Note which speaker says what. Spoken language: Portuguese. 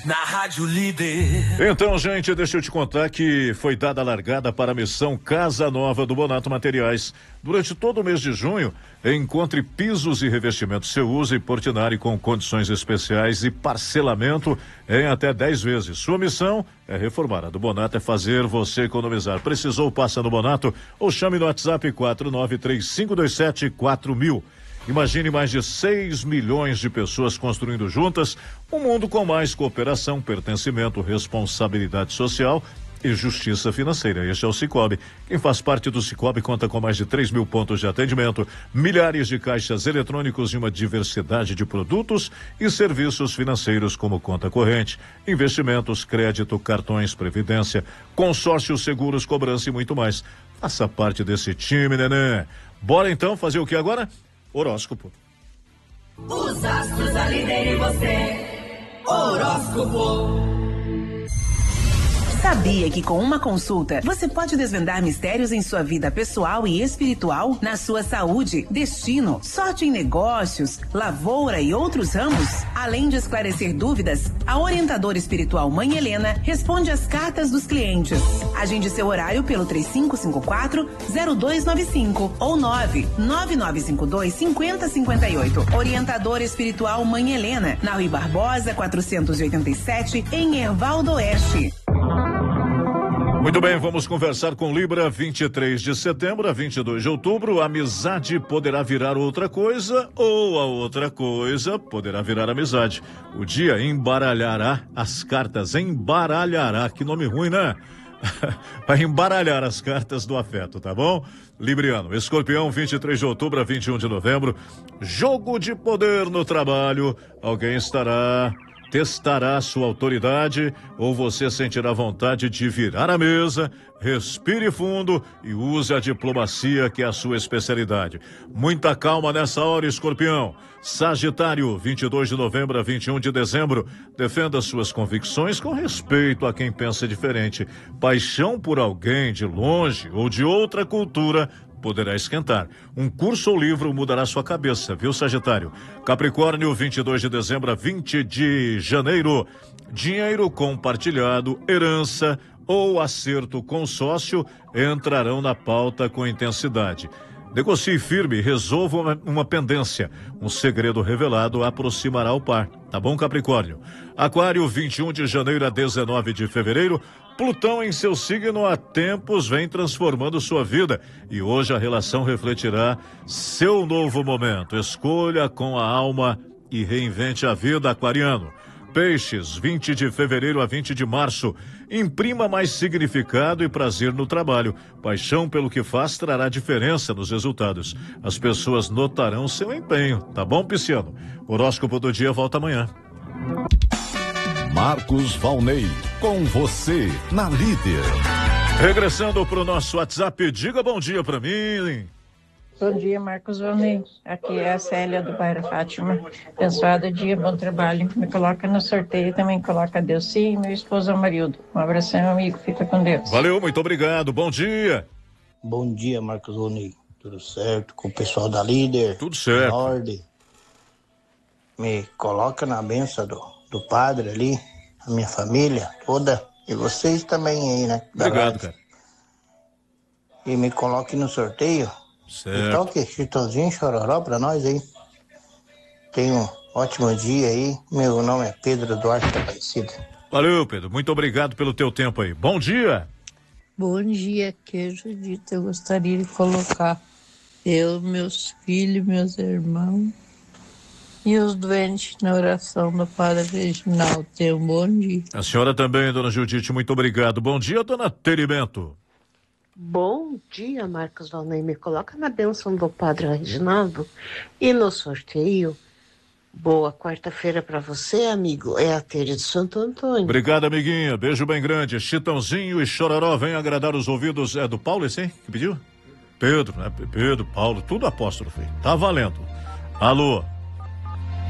Speaker 1: Na Rádio Líder.
Speaker 2: Então, gente, deixa eu te contar que foi dada a largada para a missão Casa Nova do Bonato Materiais. Durante todo o mês de junho, encontre pisos e revestimentos Ceusa e Portinari com condições especiais e parcelamento em até 10 vezes. Sua missão é reformar. A do Bonato é fazer você economizar. Precisou, passa no Bonato ou chame no WhatsApp 4935274000. Imagine mais de 6 milhões de pessoas construindo juntas um mundo com mais cooperação, pertencimento, responsabilidade social e justiça financeira. Este é o Sicoob. Quem faz parte do Sicoob conta com mais de 3.000 pontos de atendimento, milhares de caixas eletrônicos e uma diversidade de produtos e serviços financeiros como conta corrente, investimentos, crédito, cartões, previdência, consórcios, seguros, cobrança e muito mais. Faça parte desse time, neném. Bora então fazer o que agora? Horóscopo.
Speaker 3: Os astros da Líder e você. Horóscopo.
Speaker 4: Sabia que com uma consulta você pode desvendar mistérios em sua vida pessoal e espiritual, na sua saúde, destino, sorte em negócios, lavoura e outros ramos? Além de esclarecer dúvidas, a orientadora espiritual Mãe Helena responde às cartas dos clientes. Agende seu horário pelo 3554-0295 ou 99952-5058. Orientadora espiritual Mãe Helena, na Rui Barbosa, 487, em Erval do Oeste.
Speaker 2: Muito bem, vamos conversar com Libra. 23 de setembro a 22 de outubro, amizade poderá virar outra coisa ou a outra coisa poderá virar amizade. O dia embaralhará as cartas, embaralhará, que nome ruim, né? Vai embaralhar as cartas do afeto, tá bom? Libriano, Escorpião, 23 de outubro a 21 de novembro, jogo de poder no trabalho, alguém testará sua autoridade ou você sentirá vontade de virar a mesa. Respire fundo e use a diplomacia, que é a sua especialidade. Muita calma nessa hora, Escorpião. Sagitário, 22 de novembro a 21 de dezembro. Defenda suas convicções com respeito a quem pensa diferente. Paixão por alguém de longe ou de outra cultura poderá esquentar. Um curso ou livro mudará sua cabeça, viu, Sagitário? Capricórnio, 22 de dezembro a 20 de janeiro. Dinheiro compartilhado, herança ou acerto com sócio entrarão na pauta com intensidade. Negocie firme e resolva uma pendência. Um segredo revelado aproximará o par. Tá bom, Capricórnio? Aquário, 21 de janeiro a 19 de fevereiro. Plutão em seu signo há tempos vem transformando sua vida e hoje a relação refletirá seu novo momento. Escolha com a alma e reinvente a vida, aquariano. Peixes, 20 de fevereiro a 20 de março. Imprima mais significado e prazer no trabalho. Paixão pelo que faz trará diferença nos resultados. As pessoas notarão seu empenho. Tá bom, Pisciano? Horóscopo do dia volta amanhã.
Speaker 5: Marcos Valnei, com você na Líder.
Speaker 2: Regressando pro nosso WhatsApp, diga bom dia pra mim.
Speaker 6: Bom dia, Marcos Valnei. Aqui é a Célia do bairro Fátima. Abençoado dia, bom trabalho. Me coloca no sorteio, também coloca a Deus sim, meu esposo Amarildo. Um abração, amigo, fica com Deus.
Speaker 2: Valeu, muito obrigado, bom dia.
Speaker 7: Bom dia, Marcos Valnei. Tudo certo com o pessoal da Líder?
Speaker 2: Tudo certo.
Speaker 7: Ordem. Me coloca na benção do padre ali, a minha família toda, e vocês também aí, né?
Speaker 2: Obrigado, cara.
Speaker 7: E me coloque no sorteio.
Speaker 2: Certo.
Speaker 7: Toque Chitãozinho Chororó pra nós aí. Tenha um ótimo dia aí. Meu nome é Pedro Duarte Aparecida.
Speaker 2: Valeu, Pedro. Muito obrigado pelo teu tempo aí. Bom dia.
Speaker 8: Bom dia, queijo dito. Eu gostaria de colocar eu, meus filhos, meus irmãos e os doentes na oração do Padre Reginaldo. Tenha um bom dia.
Speaker 2: A senhora também, dona Judite, muito obrigado. Bom dia, dona Terimento.
Speaker 9: Bom dia, Marcos Valnei. Me coloca na bênção do Padre Reginaldo e no sorteio. Boa quarta-feira para você, amigo. É a Tere de Santo Antônio.
Speaker 2: Obrigado, amiguinha. Beijo bem grande. Chitãozinho e Chororó, vem agradar os ouvidos. É do Paulo esse, hein? Que pediu? Pedro, né? Pedro, Paulo, tudo apóstrofe. Tá valendo. Alô?